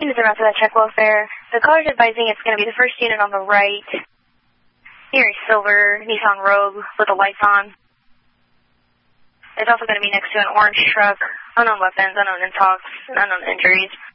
Units around to that check welfare. The caller's advising it's going to be the first unit on the right. Near a silver Nissan Rogue with the lights on. It's also going to be next to an orange truck. Unknown weapons, unknown intox, and unknown injuries.